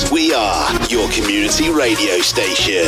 Leeds. We are your community radio station.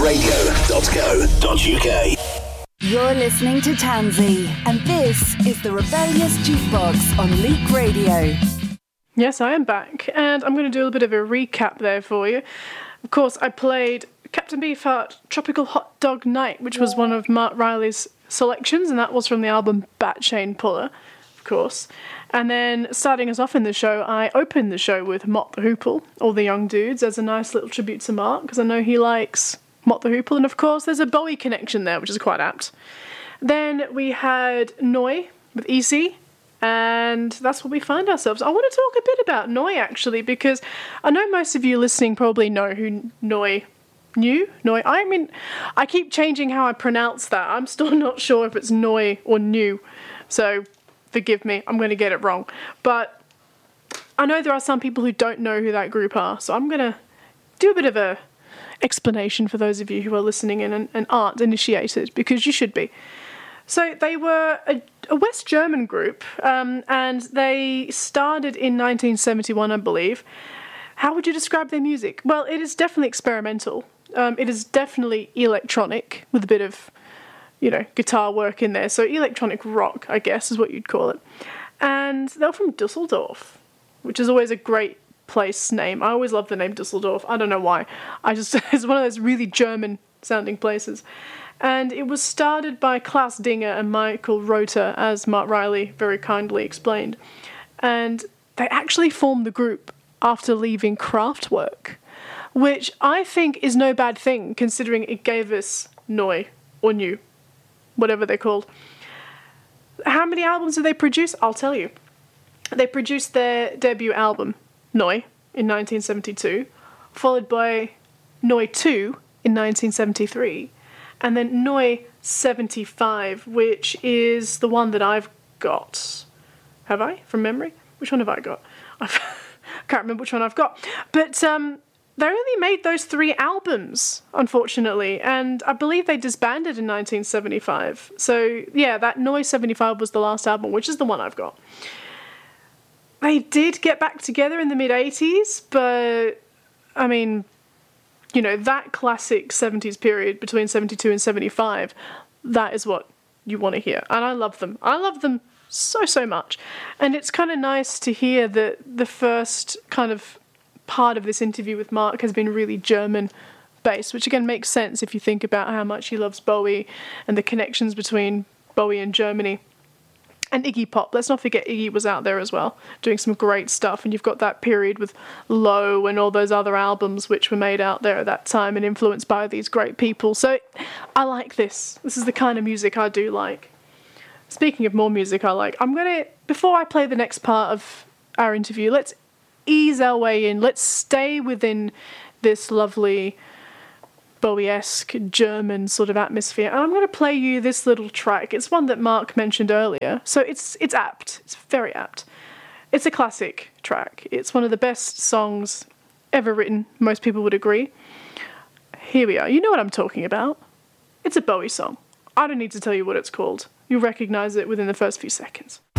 leagueradio.co.uk. You're listening to Tansy, and this is the Rebellious Jukebox on Leak Radio. Yes, I am back, and I'm going to do a bit of a recap there for you. Of course, I played Captain Beefheart Tropical Hot Dog Night, which was one of Mark Riley's selections, and that was from the album Bat Chain Puller, of course. And then, starting us off in the show, I opened the show with Mott the Hoople, All the Young Dudes, as a nice little tribute to Mark, because I know he likes Mott the Hoople, and of course there's a Bowie connection there, which is quite apt. Then we had Noi with Easy, and that's where we find ourselves. I want to talk a bit about Noi, actually, because I know most of you listening probably know who Noi. I mean, I keep changing how I pronounce that. I'm still not sure if it's Noi or New, so forgive me, I'm going to get it wrong. But I know there are some people who don't know who that group are, so I'm going to do a bit of a explanation for those of you who are listening in and aren't initiated, because you should be. So they were a West German group, and they started in 1971, I believe. How would you describe their music? Well, it is definitely experimental. It is definitely electronic, with a bit of, guitar work in there. So electronic rock, I guess, is what you'd call it. And they're from Dusseldorf, which is always a great place name. I always love the name Dusseldorf. I don't know why. It's one of those really German-sounding places. And it was started by Klaus Dinger and Michael Rother, as Mark Riley very kindly explained. And they actually formed the group after leaving Kraftwerk, which I think is no bad thing, considering it gave us Noi, or New, whatever they're called. How many albums did they produce? I'll tell you. They produced their debut album, Noi, in 1972, followed by Noi 2 in 1973, and then Noi 75, which is the one that I've got. Have I? From memory? Which one have I got? I can't remember which one I've got. But they only made those 3 albums, unfortunately, and I believe they disbanded in 1975. So, yeah, that Noi 75 was the last album, which is the one I've got. They did get back together in the mid-80s, but, I mean, that classic 70s period between 72 and 75, that is what you want to hear. And I love them. I love them so much. And it's kind of nice to hear that the first kind of part of this interview with Mark has been really German-based, which again makes sense if you think about how much he loves Bowie and the connections between Bowie and Germany. And Iggy Pop, let's not forget Iggy was out there as well, doing some great stuff. And you've got that period with Low and all those other albums which were made out there at that time and influenced by these great people. So I like this. This is the kind of music I do like. Speaking of more music I like, before I play the next part of our interview, let's ease our way in. Let's stay within this lovely Bowie-esque German sort of atmosphere, and I'm going to play you this little track. It's one that Mark mentioned earlier, so it's apt. It's very apt. It's a classic track. It's one of the best songs ever written. Most people would agree. Here we are. You know what I'm talking about. It's a Bowie song. I don't need to tell you what it's called. You'll recognise it within the first few seconds.